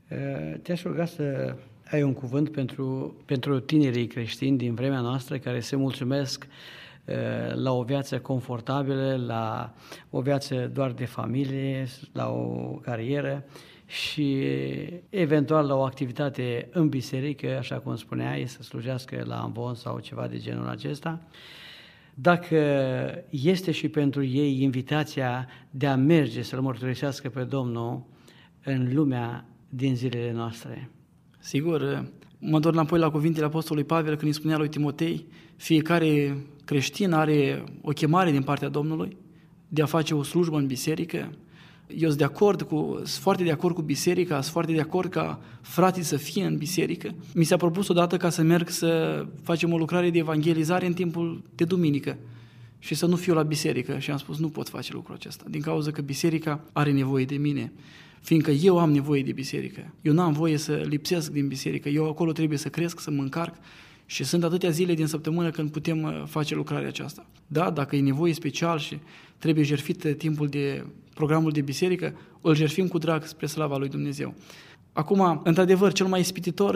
Te-aș ruga să ai un cuvânt pentru tinerii creștini din vremea noastră care se mulțumesc la o viață confortabilă, la o viață doar de familie, la o carieră și eventual la o activitate în biserică, așa cum spuneai, să slujească la amvon sau ceva de genul acesta. Dacă este și pentru ei invitația de a merge să-L mărturisească pe Domnul în lumea din zilele noastre. Sigur, mă întorc înapoi la cuvintele Apostolului Pavel când îi spunea lui Timotei, fiecare creștin are o chemare din partea Domnului de a face o slujbă în biserică. Eu sunt foarte de acord cu biserica, sunt foarte de acord ca frații să fie în biserică. Mi s-a propus odată ca să merg să facem o lucrare de evangelizare în timpul de duminică și să nu fiu la biserică și am spus nu pot face lucrul acesta din cauza că biserica are nevoie de mine. Fiindcă eu am nevoie de biserică, eu n-am voie să lipsesc din biserică, eu acolo trebuie să cresc, să mă încarc și sunt atâtea zile din săptămână când putem face lucrarea aceasta. Da, dacă e nevoie special și trebuie jertfit programul de biserică, îl jertfim cu drag spre slava lui Dumnezeu. Acum, într-adevăr, cel mai ispititor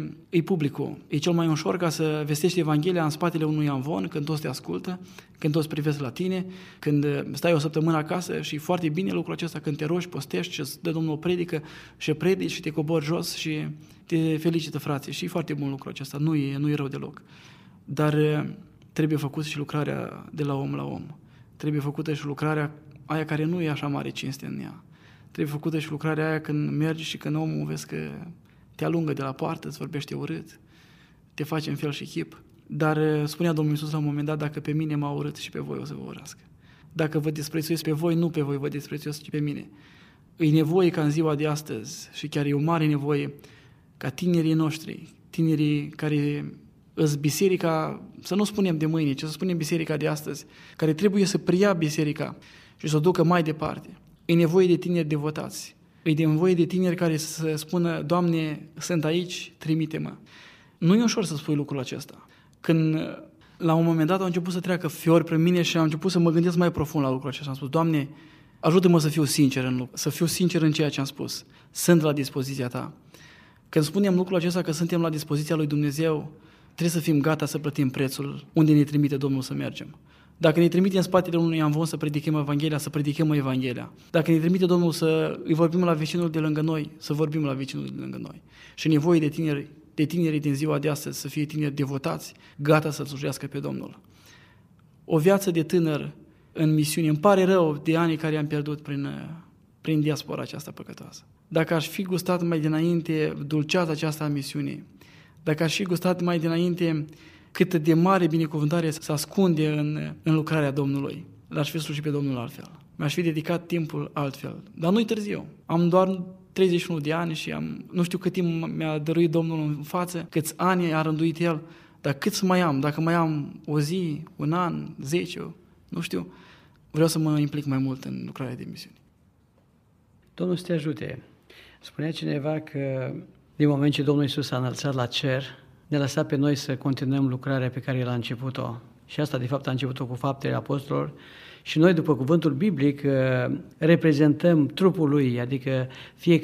e publicul. E cel mai ușor ca să vestești Evanghelia în spatele unui amvon, când toți te ascultă, când toți privesc la tine, când stai o săptămână acasă și e foarte bine lucrul acesta când te rogi, postești și îți dă Domnul o predică și predici și te cobori jos și te felicită frații. Și e foarte bun lucrul acesta, nu e rău deloc. Dar trebuie făcut și lucrarea de la om la om. Trebuie făcută și lucrarea aia care nu e așa mare cinste în ea. Trebuie făcută și lucrarea aia când mergi și când omul vezi că te alungă de la poartă, îți vorbește urât, te face în fel și chip. Dar spunea Domnul Iisus la un moment dat, dacă pe mine m-a urât și pe voi o să vă urască. Dacă vă disprețuiesc pe voi, nu pe voi vă disprețuiesc, ci pe mine. E nevoie ca în ziua de astăzi și chiar e o mare nevoie ca tinerii noștri, tinerii care îs biserica, să nu spunem de mâine, ci să spunem biserica de astăzi, care trebuie să preia biserica și să o ducă mai departe. E nevoie de tineri devotați. E nevoie de tineri care să spună, Doamne, sunt aici, trimite-mă. Nu e ușor să spui lucrul acesta. Când la un moment dat au început să treacă fiori prin mine și am început să mă gândesc mai profund la lucrul acesta. Am spus, Doamne, ajută-mă să fiu sincer în ceea ce am spus. Sunt la dispoziția Ta. Când spunem lucrul acesta că suntem la dispoziția lui Dumnezeu, trebuie să fim gata să plătim prețul unde ne trimite Domnul să mergem. Dacă ne trimite în spatele unui amvon să predicăm Evanghelia, să predicăm Evanghelia. Dacă ne trimite Domnul să îi vorbim la vecinul de lângă noi, să vorbim la vecinul de lângă noi. Și nevoie de tinerii din ziua de astăzi să fie tineri devotați, gata să slujească pe Domnul. O viață de tânăr în misiune. Îmi pare rău de anii care am pierdut prin diaspora aceasta păcătoasă. Dacă aș fi gustat mai dinainte dulceața aceasta a misiunii, dacă aș fi gustat mai dinainte cât de mare binecuvântare se ascunde în lucrarea Domnului, l-aș fi slujit pe Domnul altfel. Mi-aș fi dedicat timpul altfel. Dar nu-i târziu. Am doar 31 de ani și nu știu cât timp mi-a dăruit Domnul în față, câți ani a rânduit El, dar cât mai am, dacă mai am o zi, un an, 10, nu știu, vreau să mă implic mai mult în lucrarea de misiune. Domnul să te ajute. Spunea cineva că din moment ce Domnul Iisus s-a înălțat la cer, ne lăsa pe noi să continuăm lucrarea pe care El a început-o. Și asta, de fapt, a început-o cu Faptele Apostolilor. Și noi, după cuvântul biblic, reprezentăm trupul Lui, adică fiecare